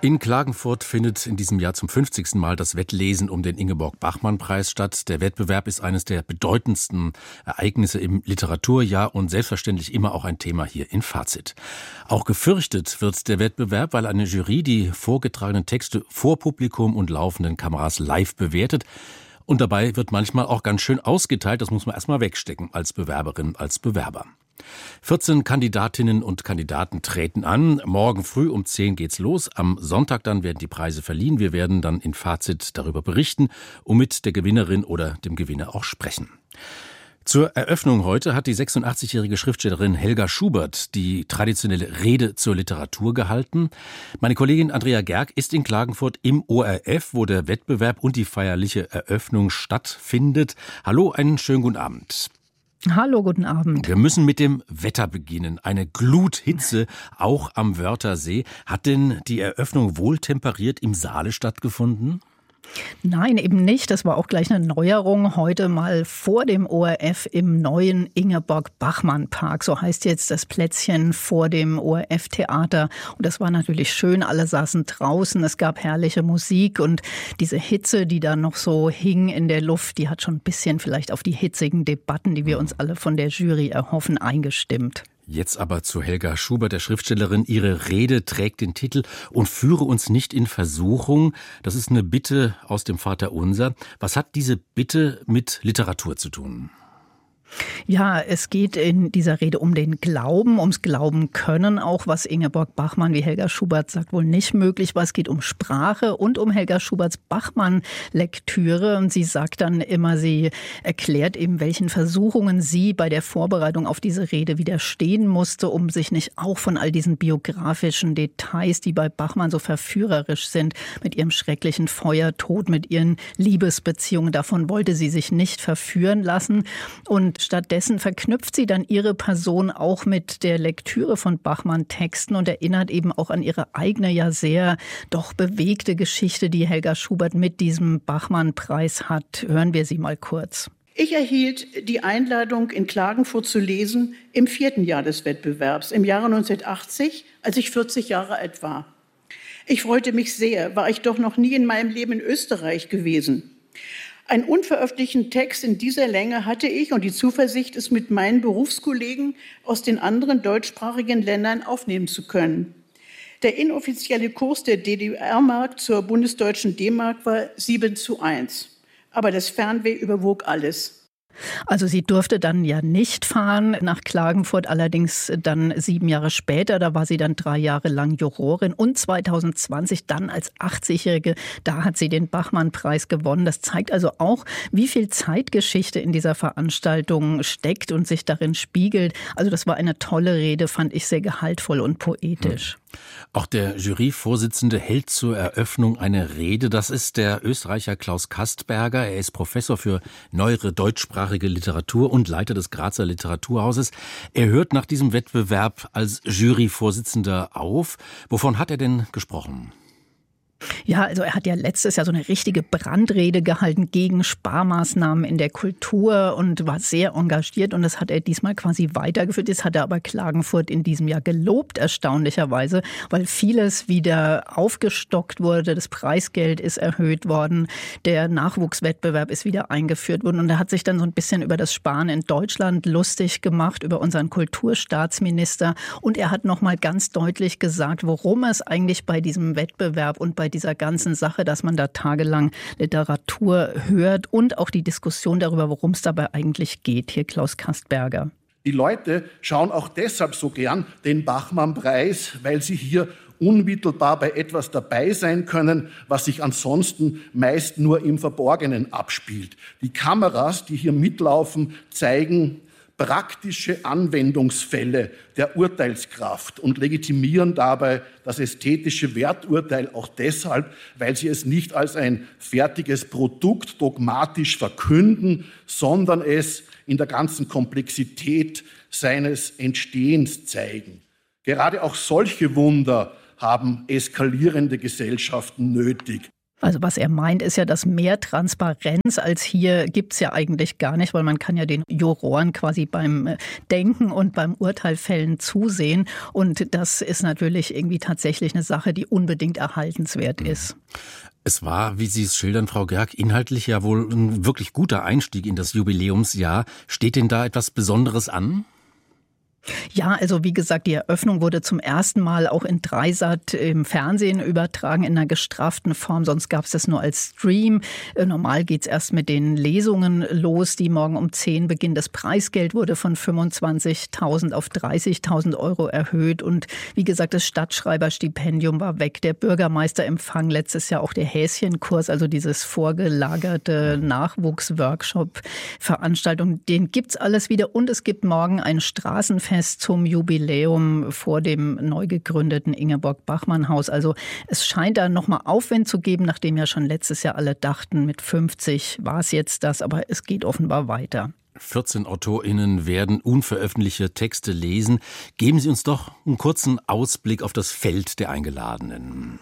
In Klagenfurt findet in diesem Jahr zum 50. Mal das Wettlesen um den Ingeborg-Bachmann-Preis statt. Der Wettbewerb ist eines der bedeutendsten Ereignisse im Literaturjahr und selbstverständlich immer auch ein Thema hier in Fazit. Auch gefürchtet wird der Wettbewerb, weil eine Jury die vorgetragenen Texte vor Publikum und laufenden Kameras live bewertet. Und dabei wird manchmal auch ganz schön ausgeteilt. Das muss man erstmal wegstecken als Bewerberin, als Bewerber. 14 Kandidatinnen und Kandidaten treten an. Morgen früh um 10 geht's los. Am Sonntag dann werden die Preise verliehen. Wir werden dann in Fazit darüber berichten und mit der Gewinnerin oder dem Gewinner auch sprechen. Zur Eröffnung heute hat die 86-jährige Schriftstellerin Helga Schubert die traditionelle Rede zur Literatur gehalten. Meine Kollegin Andrea Gerg ist in Klagenfurt im ORF, wo der Wettbewerb und die feierliche Eröffnung stattfindet. Hallo, einen schönen guten Abend. Hallo, guten Abend. Wir müssen mit dem Wetter beginnen. Eine Gluthitze, auch am Wörthersee. Hat denn die Eröffnung wohltemperiert im Saale stattgefunden? Nein, eben nicht. Das war auch gleich eine Neuerung. Heute mal vor dem ORF im neuen Ingeborg-Bachmann-Park. So heißt jetzt das Plätzchen vor dem ORF-Theater. Und das war natürlich schön. Alle saßen draußen. Es gab herrliche Musik. Und diese Hitze, die da noch so hing in der Luft, die hat schon ein bisschen vielleicht auf die hitzigen Debatten, die wir uns alle von der Jury erhoffen, eingestimmt. Jetzt aber zu Helga Schubert, der Schriftstellerin. Ihre Rede trägt den Titel "Und führe uns nicht in Versuchung". Das ist eine Bitte aus dem Vaterunser. Was hat diese Bitte mit Literatur zu tun? Ja, es geht in dieser Rede um den Glauben, ums Glauben können, auch was Ingeborg Bachmann, wie Helga Schubert sagt, wohl nicht möglich war. Es geht um Sprache und um Helga Schuberts Bachmann-Lektüre. Und sie sagt dann immer, sie erklärt eben, welchen Versuchungen sie bei der Vorbereitung auf diese Rede widerstehen musste, um sich nicht auch von all diesen biografischen Details, die bei Bachmann so verführerisch sind, mit ihrem schrecklichen Feuertod, mit ihren Liebesbeziehungen, davon wollte sie sich nicht verführen lassen. Und stattdessen verknüpft sie dann ihre Person auch mit der Lektüre von Bachmann-Texten und erinnert eben auch an ihre eigene, ja sehr doch bewegte Geschichte, die Helga Schubert mit diesem Bachmann-Preis hat. Hören wir sie mal kurz. Ich erhielt die Einladung, in Klagenfurt zu lesen, im 4. Jahr des Wettbewerbs, im Jahre 1980, als ich 40 Jahre alt war. Ich freute mich sehr, war ich doch noch nie in meinem Leben in Österreich gewesen. Einen unveröffentlichten Text in dieser Länge hatte ich und die Zuversicht, es mit meinen Berufskollegen aus den anderen deutschsprachigen Ländern aufnehmen zu können. Der inoffizielle Kurs der DDR-Mark zur bundesdeutschen D-Mark war 7:1. Aber das Fernweh überwog alles. Also sie durfte dann ja nicht fahren nach Klagenfurt, allerdings dann 7 Jahre später, da war sie dann 3 Jahre lang Jurorin und 2020 dann als 80-Jährige, da hat sie den Bachmann-Preis gewonnen. Das zeigt also auch, wie viel Zeitgeschichte in dieser Veranstaltung steckt und sich darin spiegelt. Also das war eine tolle Rede, fand ich sehr gehaltvoll und poetisch. Auch der Juryvorsitzende hält zur Eröffnung eine Rede. Das ist der Österreicher Klaus Kastberger. Er ist Professor für neuere deutschsprachige Literatur und Leiter des Grazer Literaturhauses. Er hört nach diesem Wettbewerb als Juryvorsitzender auf. Wovon hat er denn gesprochen? Ja, also er hat ja letztes Jahr so eine richtige Brandrede gehalten gegen Sparmaßnahmen in der Kultur und war sehr engagiert und das hat er diesmal quasi weitergeführt. Das hat er aber Klagenfurt in diesem Jahr gelobt, erstaunlicherweise, weil vieles wieder aufgestockt wurde. Das Preisgeld ist erhöht worden, der Nachwuchswettbewerb ist wieder eingeführt worden und er hat sich dann so ein bisschen über das Sparen in Deutschland lustig gemacht, über unseren Kulturstaatsminister und er hat nochmal ganz deutlich gesagt, worum es eigentlich bei diesem Wettbewerb und bei dieser ganzen Sache, dass man da tagelang Literatur hört und auch die Diskussion darüber, worum es dabei eigentlich geht. Hier Klaus Kastberger. Die Leute schauen auch deshalb so gern den Bachmann-Preis, weil sie hier unmittelbar bei etwas dabei sein können, was sich ansonsten meist nur im Verborgenen abspielt. Die Kameras, die hier mitlaufen, zeigen praktische Anwendungsfälle der Urteilskraft und legitimieren dabei das ästhetische Werturteil auch deshalb, weil sie es nicht als ein fertiges Produkt dogmatisch verkünden, sondern es in der ganzen Komplexität seines Entstehens zeigen. Gerade auch solche Wunder haben eskalierende Gesellschaften nötig. Also was er meint, ist ja, dass mehr Transparenz als hier gibt's ja eigentlich gar nicht, weil man kann ja den Juroren quasi beim Denken und beim Urteilfällen zusehen. Und das ist natürlich irgendwie tatsächlich eine Sache, die unbedingt erhaltenswert ist. Es war, wie Sie es schildern, Frau Gerg, inhaltlich ja wohl ein wirklich guter Einstieg in das Jubiläumsjahr. Steht denn da etwas Besonderes an? Ja, also wie gesagt, die Eröffnung wurde zum ersten Mal auch in Dreisat im Fernsehen übertragen in einer gestrafften Form. Sonst gab es das nur als Stream. Normal geht's erst mit den Lesungen los, die morgen um 10 beginnen. Das Preisgeld wurde von 25.000 auf 30.000 Euro erhöht. Und wie gesagt, das Stadtschreiberstipendium war weg. Der Bürgermeisterempfang, letztes Jahr auch der Häschenkurs, also dieses vorgelagerte Nachwuchsworkshop-Veranstaltung. Den gibt's alles wieder. Und es gibt morgen ein Straßenfest zum Jubiläum vor dem neu gegründeten Ingeborg-Bachmann-Haus. Also es scheint da nochmal Aufwind zu geben, nachdem ja schon letztes Jahr alle dachten, mit 50 war es jetzt das, aber es geht offenbar weiter. 14 AutorInnen werden unveröffentlichte Texte lesen. Geben Sie uns doch einen kurzen Ausblick auf das Feld der Eingeladenen.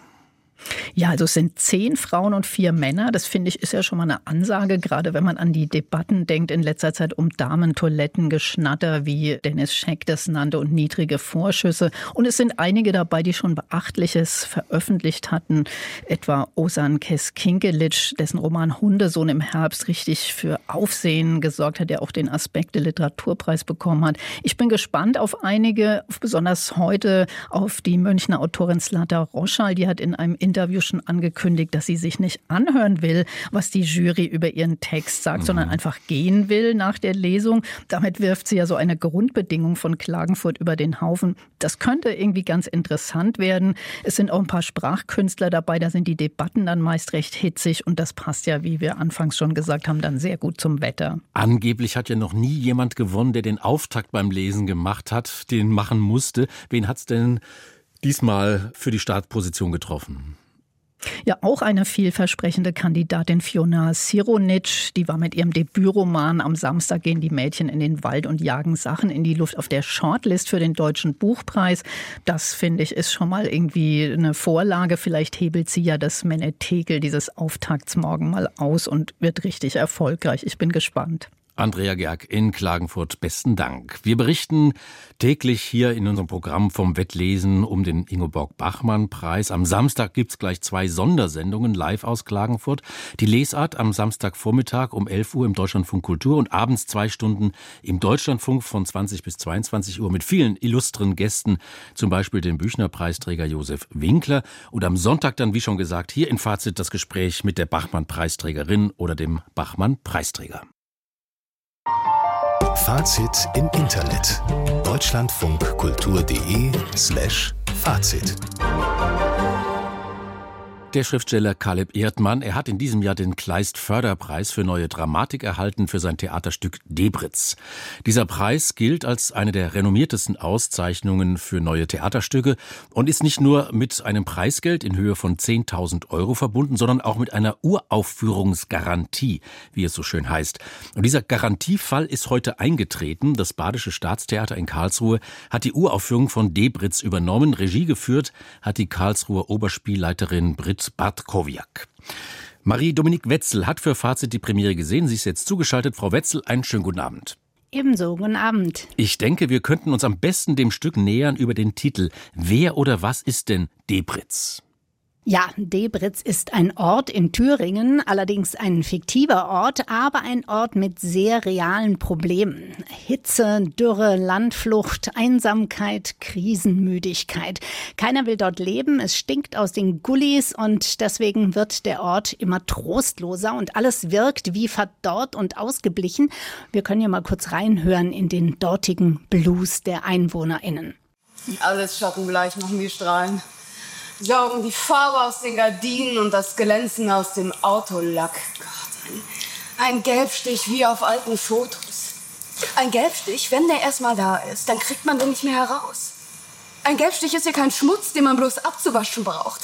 Ja, also es sind 10 Frauen und 4 Männer. Das finde ich ist ja schon mal eine Ansage, gerade wenn man an die Debatten denkt in letzter Zeit um Damentoilettengeschnatter, wie Dennis Scheck das nannte, und niedrige Vorschüsse. Und es sind einige dabei, die schon Beachtliches veröffentlicht hatten, etwa Ozan Keskinkelic, dessen Roman Hundesohn im Herbst richtig für Aufsehen gesorgt hat, der auch den Aspekte-Literaturpreis bekommen hat. Ich bin gespannt auf einige, besonders heute auf die Münchner Autorin Zlata Roschal. Die hat in einem Interview schon angekündigt, dass sie sich nicht anhören will, was die Jury über ihren Text sagt, sondern einfach gehen will nach der Lesung. Damit wirft sie ja so eine Grundbedingung von Klagenfurt über den Haufen. Das könnte irgendwie ganz interessant werden. Es sind auch ein paar Sprachkünstler dabei, da sind die Debatten dann meist recht hitzig und das passt ja, wie wir anfangs schon gesagt haben, dann sehr gut zum Wetter. Angeblich hat ja noch nie jemand gewonnen, der den Auftakt beim Lesen gemacht hat, den machen musste. Wen hat's denn diesmal für die Startposition getroffen? Ja, auch eine vielversprechende Kandidatin, Fiona Sironic, die war mit ihrem Debütroman Am Samstag gehen die Mädchen in den Wald und jagen Sachen in die Luft auf der Shortlist für den Deutschen Buchpreis. Das, finde ich, ist schon mal irgendwie eine Vorlage. Vielleicht hebelt sie ja das Menetekel dieses Auftakts morgen mal aus und wird richtig erfolgreich. Ich bin gespannt. Andrea Gerg in Klagenfurt, besten Dank. Wir berichten täglich hier in unserem Programm vom Wettlesen um den Ingeborg-Bachmann-Preis. Am Samstag gibt's gleich 2 Sondersendungen live aus Klagenfurt. Die Lesart am Samstagvormittag um 11 Uhr im Deutschlandfunk Kultur und abends 2 Stunden im Deutschlandfunk von 20 bis 22 Uhr mit vielen illustren Gästen, zum Beispiel dem Büchner-Preisträger Josef Winkler. Und am Sonntag dann, wie schon gesagt, hier in Fazit das Gespräch mit der Bachmann-Preisträgerin oder dem Bachmann-Preisträger. Fazit im Internet. deutschlandfunkkultur.de/Fazit. Der Schriftsteller Caleb Erdmann, er hat in diesem Jahr den Kleist-Förderpreis für neue Dramatik erhalten für sein Theaterstück Debritz. Dieser Preis gilt als eine der renommiertesten Auszeichnungen für neue Theaterstücke und ist nicht nur mit einem Preisgeld in Höhe von 10.000 Euro verbunden, sondern auch mit einer Uraufführungsgarantie, wie es so schön heißt. Und dieser Garantiefall ist heute eingetreten. Das Badische Staatstheater in Karlsruhe hat die Uraufführung von Debritz übernommen. Regie geführt hat die Karlsruher Oberspielleiterin Britt Bartkowiak. Marie-Dominique Wetzel hat für Fazit die Premiere gesehen. Sie ist jetzt zugeschaltet. Frau Wetzel, einen schönen guten Abend. Ebenso, guten Abend. Ich denke, wir könnten uns am besten dem Stück nähern über den Titel. Wer oder was ist denn Debritz? Ja, Debritz ist ein Ort in Thüringen, allerdings ein fiktiver Ort, aber ein Ort mit sehr realen Problemen. Hitze, Dürre, Landflucht, Einsamkeit, Krisenmüdigkeit. Keiner will dort leben, es stinkt aus den Gullis und deswegen wird der Ort immer trostloser und alles wirkt wie verdorrt und ausgeblichen. Wir können ja mal kurz reinhören in den dortigen Blues der EinwohnerInnen. Alles Schattengleich machen die Strahlen. Saugen die Farbe aus den Gardinen und das Glänzen aus dem Autolack. Gott, ein Gelbstich wie auf alten Fotos. Ein Gelbstich, wenn der erstmal da ist, dann kriegt man den nicht mehr heraus. Ein Gelbstich ist ja kein Schmutz, den man bloß abzuwaschen braucht.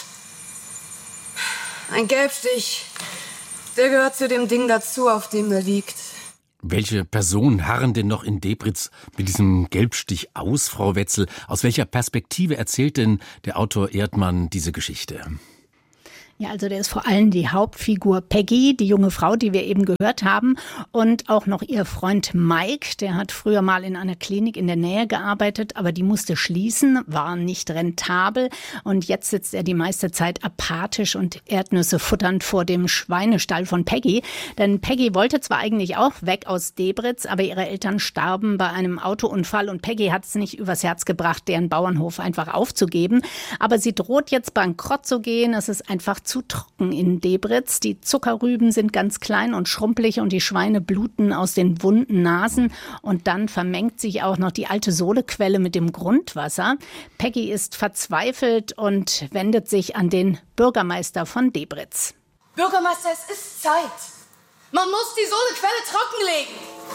Ein Gelbstich, der gehört zu dem Ding dazu, auf dem er liegt. Welche Personen harren denn noch in Debritz mit diesem Gelbstich aus, Frau Wetzel? Aus welcher Perspektive erzählt denn der Autor Erdmann diese Geschichte? Ja, also der ist vor allem die Hauptfigur Peggy, die junge Frau, die wir eben gehört haben, und auch noch ihr Freund Mike, der hat früher mal in einer Klinik in der Nähe gearbeitet, aber die musste schließen, war nicht rentabel und jetzt sitzt er die meiste Zeit apathisch und Erdnüsse futternd vor dem Schweinestall von Peggy. Denn Peggy wollte zwar eigentlich auch weg aus Debritz, aber ihre Eltern starben bei einem Autounfall und Peggy hat es nicht übers Herz gebracht, deren Bauernhof einfach aufzugeben. Aber sie droht jetzt bankrott zu gehen, es ist einfach zu trocken in Debritz. Die Zuckerrüben sind ganz klein und schrumpelig und die Schweine bluten aus den wunden Nasen. Und dann vermengt sich auch noch die alte Sohlequelle mit dem Grundwasser. Peggy ist verzweifelt und wendet sich an den Bürgermeister von Debritz. Bürgermeister, es ist Zeit. Man muss die Sohlequelle trockenlegen.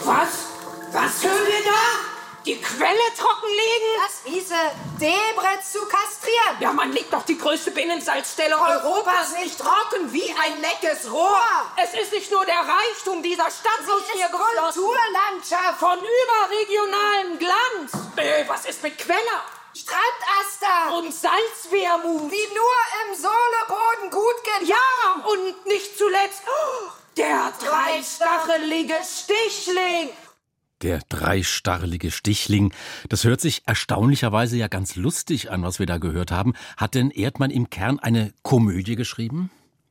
Was hören wir da? Die Quelle trockenlegen? Das hieße, Debritz zu kastrieren. Ja, man legt doch die größte Binnensalzstelle Europas nicht trocken wie ein leckes Rohr. Es ist nicht nur der Reichtum dieser Stadt aus hier geflossen. Kulturlandschaft. Von überregionalem Glanz. Was ist mit Quelle? Strandaster. Und Salzwermut. Die nur im Sohleboden gut gehen. Ja, und nicht zuletzt der dreistachelige Stichling. Der dreistarrelige Stichling. Das hört sich erstaunlicherweise ja ganz lustig an, was wir da gehört haben. Hat denn Erdmann im Kern eine Komödie geschrieben?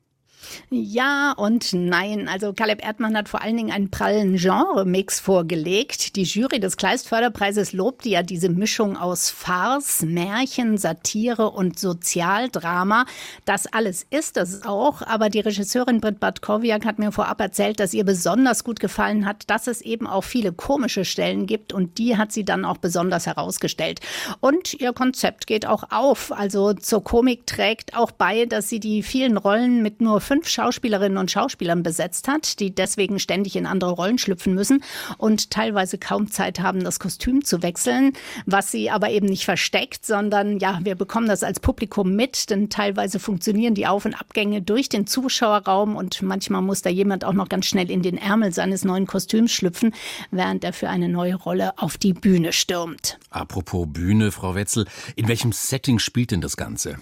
Ja und nein. Also Caleb Erdmann hat vor allen Dingen einen prallen Genre-Mix vorgelegt. Die Jury des Kleist-Förderpreises lobte ja diese Mischung aus Farce, Märchen, Satire und Sozialdrama. Das alles ist es auch, aber die Regisseurin Britt Bartkowiak hat mir vorab erzählt, dass ihr besonders gut gefallen hat, dass es eben auch viele komische Stellen gibt und die hat sie dann auch besonders herausgestellt. Und ihr Konzept geht auch auf. Also zur Komik trägt auch bei, dass sie die vielen Rollen mit nur 5 Schauspielerinnen und Schauspielern besetzt hat, die deswegen ständig in andere Rollen schlüpfen müssen und teilweise kaum Zeit haben, das Kostüm zu wechseln, was sie aber eben nicht versteckt, sondern ja, wir bekommen das als Publikum mit, denn teilweise funktionieren die Auf- und Abgänge durch den Zuschauerraum und manchmal muss da jemand auch noch ganz schnell in den Ärmel seines neuen Kostüms schlüpfen, während er für eine neue Rolle auf die Bühne stürmt. Apropos Bühne, Frau Wetzel, in welchem Setting spielt denn das Ganze?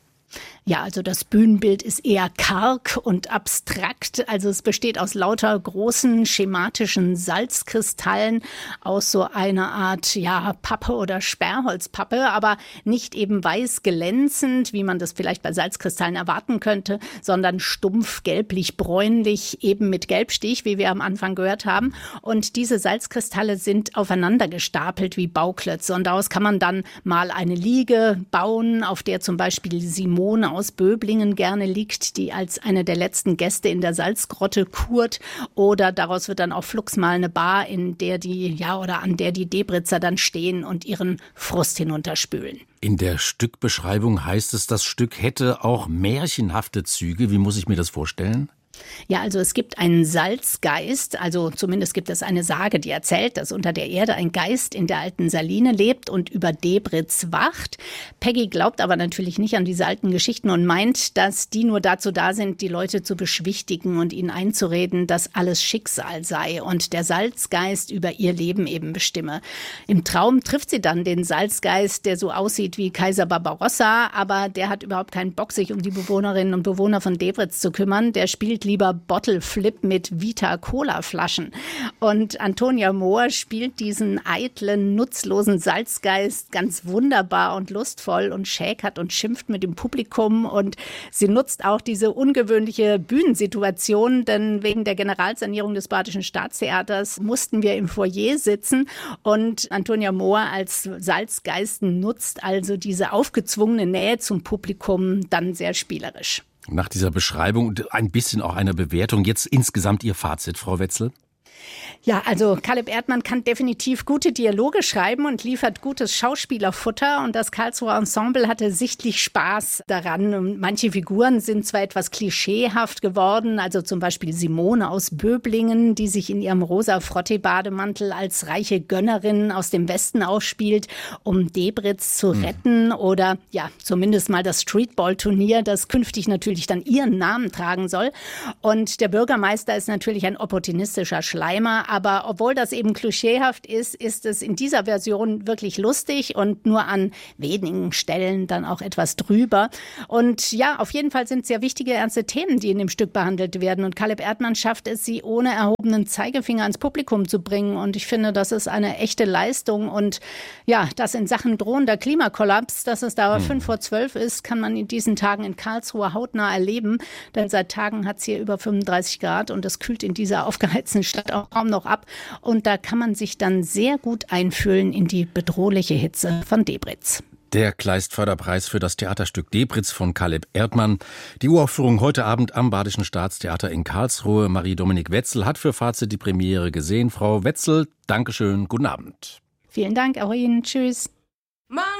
Ja, also das Bühnenbild ist eher karg und abstrakt. Also es besteht aus lauter großen schematischen Salzkristallen aus so einer Art, ja, Pappe oder Sperrholzpappe, aber nicht eben weiß glänzend, wie man das vielleicht bei Salzkristallen erwarten könnte, sondern stumpf, gelblich-bräunlich, eben mit Gelbstich, wie wir am Anfang gehört haben. Und diese Salzkristalle sind aufeinander gestapelt wie Bauklötze. Und daraus kann man dann mal eine Liege bauen, auf der zum Beispiel Simone aus Böblingen gerne liegt, die als eine der letzten Gäste in der Salzgrotte kurt. Oder daraus wird dann auch flugs mal eine Bar, in der an der die Debritzer dann stehen und ihren Frust hinunterspülen. In der Stückbeschreibung heißt es, das Stück hätte auch märchenhafte Züge. Wie muss ich mir das vorstellen? Ja, also es gibt einen Salzgeist, also zumindest gibt es eine Sage, die erzählt, dass unter der Erde ein Geist in der alten Saline lebt und über Debritz wacht. Peggy glaubt aber natürlich nicht an diese alten Geschichten und meint, dass die nur dazu da sind, die Leute zu beschwichtigen und ihnen einzureden, dass alles Schicksal sei und der Salzgeist über ihr Leben eben bestimme. Im Traum trifft sie dann den Salzgeist, der so aussieht wie Kaiser Barbarossa, aber der hat überhaupt keinen Bock, sich um die Bewohnerinnen und Bewohner von Debritz zu kümmern. Der spielt lieber Bottle Flip mit Vita-Cola-Flaschen. Und Antonia Mohr spielt diesen eitlen, nutzlosen Salzgeist ganz wunderbar und lustvoll und schäkert und schimpft mit dem Publikum. Und sie nutzt auch diese ungewöhnliche Bühnensituation, denn wegen der Generalsanierung des Badischen Staatstheaters mussten wir im Foyer sitzen. Und Antonia Mohr als Salzgeist nutzt also diese aufgezwungene Nähe zum Publikum dann sehr spielerisch. Nach dieser Beschreibung und ein bisschen auch einer Bewertung, jetzt insgesamt Ihr Fazit, Frau Wetzel? Ja, also Caleb Erdmann kann definitiv gute Dialoge schreiben und liefert gutes Schauspielerfutter. Und das Karlsruher Ensemble hatte sichtlich Spaß daran. Und manche Figuren sind zwar etwas klischeehaft geworden, also zum Beispiel Simone aus Böblingen, die sich in ihrem rosa Frottee-Bademantel als reiche Gönnerin aus dem Westen aufspielt, um Debritz zu retten. Oder ja, zumindest mal das Streetball-Turnier, das künftig natürlich dann ihren Namen tragen soll. Und der Bürgermeister ist natürlich ein opportunistischer Schleimer. Schleimer. Aber obwohl das eben klischeehaft ist, ist es in dieser Version wirklich lustig und nur an wenigen Stellen dann auch etwas drüber. Und ja, auf jeden Fall sind es sehr wichtige, ernste Themen, die in dem Stück behandelt werden. Und Caleb Erdmann schafft es, sie ohne erhobenen Zeigefinger ans Publikum zu bringen. Und ich finde, das ist eine echte Leistung. Und ja, dass in Sachen drohender Klimakollaps, dass es da 11:55 ist, kann man in diesen Tagen in Karlsruhe hautnah erleben. Denn seit Tagen hat es hier über 35 Grad und es kühlt in dieser aufgeheizten Stadt auch kaum noch ab. Und da kann man sich dann sehr gut einfühlen in die bedrohliche Hitze von Debritz. Der Kleist-Förderpreis für das Theaterstück Debritz von Caleb Erdmann. Die Uraufführung heute Abend am Badischen Staatstheater in Karlsruhe. Marie-Dominik Wetzel hat für Fazit die Premiere gesehen. Frau Wetzel, Dankeschön, guten Abend. Vielen Dank, auch Ihnen. Tschüss.